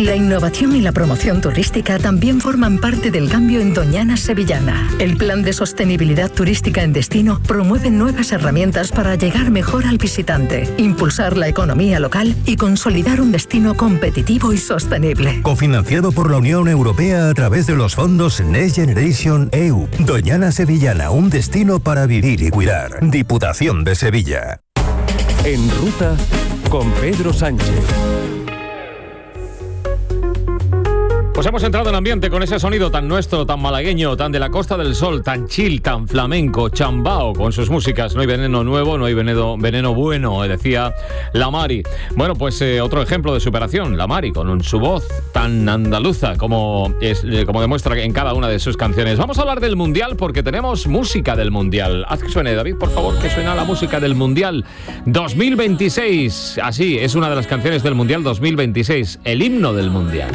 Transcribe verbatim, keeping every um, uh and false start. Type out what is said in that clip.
La innovación y la promoción turística también forman parte del cambio en Doñana Sevillana. El plan de sostenibilidad turística en destino promueve nuevas herramientas para llegar mejor al visitante, impulsar la economía local y consolidar un destino competitivo y sostenible. Cofinanciado por la Unión Europea a través de los fondos Next Generation E U. Doñana Sevillana, un destino para vivir y cuidar. Diputación de Sevilla. En ruta con Pedro Sánchez. Pues hemos entrado en ambiente con ese sonido tan nuestro, tan malagueño, tan de la Costa del Sol, tan chill, tan flamenco, chambao con sus músicas. No hay veneno nuevo, no hay veneno, veneno bueno, decía La Mari. Bueno, pues eh, otro ejemplo de superación, La Mari, con su voz tan andaluza como, es, eh, como demuestra en cada una de sus canciones. Vamos a hablar del Mundial porque tenemos música del Mundial. Haz que suene, David, por favor, que suena la música del Mundial dos mil veintiséis. Así, es una de las canciones del Mundial dos mil veintiséis, el himno del Mundial.